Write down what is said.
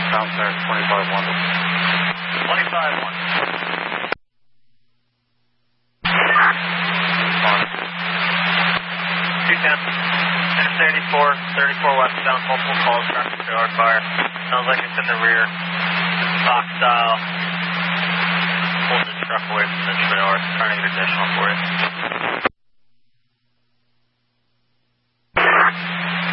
Town Center 25-1. 25-1. 210, 34 westbound, multiple calls, traffic radar fire. Sounds like it's in the rear. Box style. Pulled the truck away from the trailer. Trying to get additional for you.